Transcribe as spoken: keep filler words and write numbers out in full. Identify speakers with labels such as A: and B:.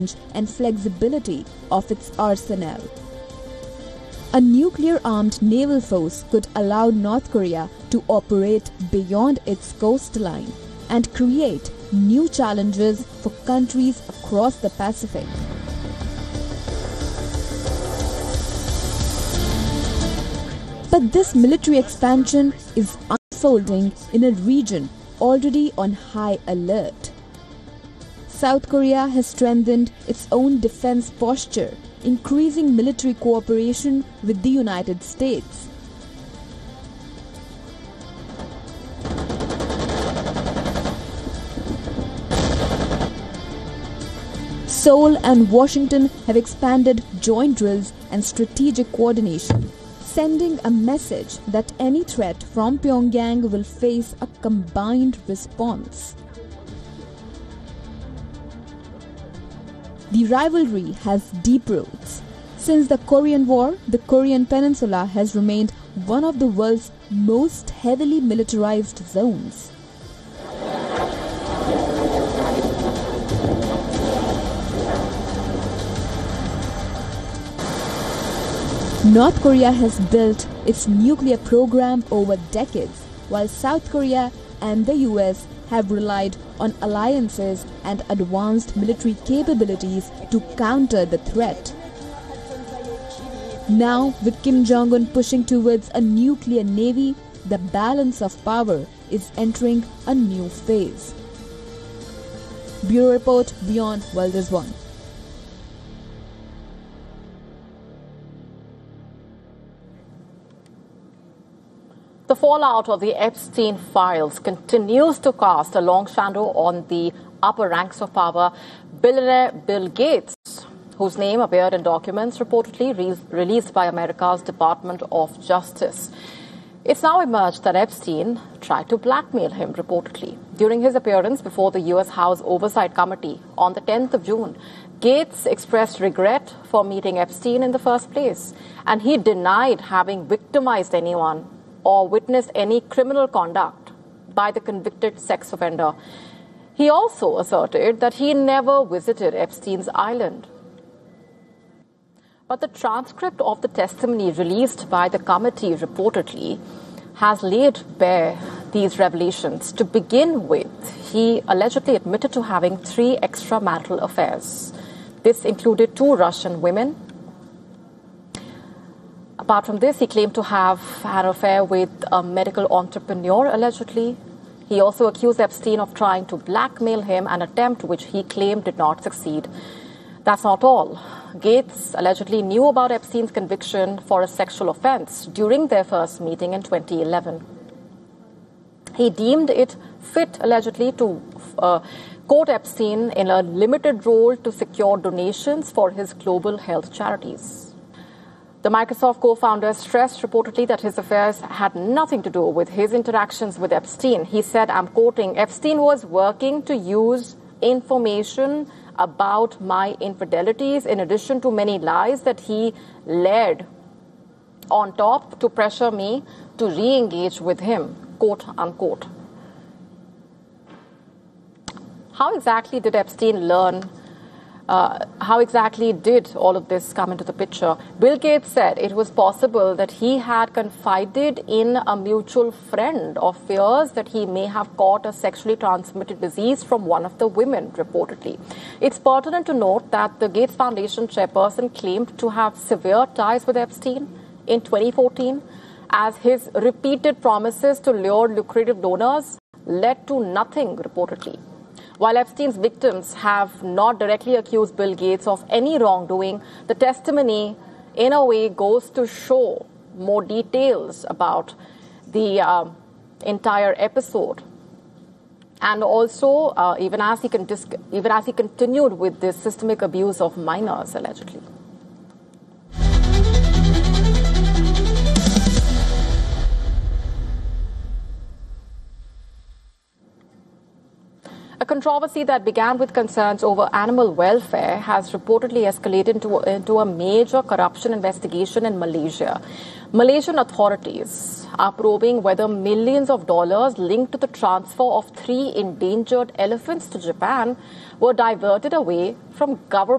A: and flexibility of its arsenal. A nuclear-armed naval force could allow North Korea to operate beyond its coastline and create new challenges for countries across the Pacific. But this military expansion is unfolding in a region already on high alert. South Korea has strengthened its own defense posture, increasing military cooperation with the United States. Seoul and Washington have expanded joint drills and strategic coordination, sending a message that any threat from Pyongyang will face a combined response. The rivalry has deep roots. Since the Korean War, the Korean Peninsula has remained one of the world's most heavily militarized zones. North Korea has built its nuclear program over decades, while South Korea and the U S have relied on alliances and advanced military capabilities to counter the threat. Now, with Kim Jong-un pushing towards a nuclear navy, the balance of power is entering a new phase. Bureau Report, Beyond World is One.
B: The fallout of the Epstein files continues to cast a long shadow on the upper ranks of power. Billionaire Bill Gates, whose name appeared in documents reportedly re released by America's Department of Justice. It's now emerged that Epstein tried to blackmail him reportedly. During his appearance before the U S House Oversight Committee on the tenth of June, Gates expressed regret for meeting Epstein in the first place, and he denied having victimized anyone or witnessed any criminal conduct by the convicted sex offender. He also asserted that he never visited Epstein's island. But the transcript of the testimony released by the committee reportedly has laid bare these revelations. To begin with, he allegedly admitted to having three extramarital affairs. This included two Russian women. Apart from this, he claimed to have had an affair with a medical entrepreneur, allegedly. He also accused Epstein of trying to blackmail him, an attempt which he claimed did not succeed. That's not all. Gates allegedly knew about Epstein's conviction for a sexual offense during their first meeting in twenty eleven. He deemed it fit, allegedly, to uh, quote Epstein in a limited role to secure donations for his global health charities. The Microsoft co-founder stressed reportedly that his affairs had nothing to do with his interactions with Epstein. He said, I'm quoting, Epstein was working to use information about my infidelities in addition to many lies that he led on top to pressure me to re-engage with him, quote unquote. How exactly did Epstein learn Uh, how exactly did all of this come into the picture? Bill Gates said it was possible that he had confided in a mutual friend of fears that he may have caught a sexually transmitted disease from one of the women, reportedly. It's pertinent to note that the Gates Foundation chairperson claimed to have severe ties with Epstein in twenty fourteen, as his repeated promises to lure lucrative donors led to nothing, reportedly. While Epstein's victims have not directly accused Bill Gates of any wrongdoing, the testimony, in a way, goes to show more details about the uh, entire episode. And also, uh, even as he con even as he continued with this systemic abuse of minors, allegedly. A controversy that began with concerns over animal welfare has reportedly escalated into, into a major corruption investigation in Malaysia. Malaysian authorities are probing whether millions of dollars linked to the transfer of three endangered elephants to Japan were diverted away from government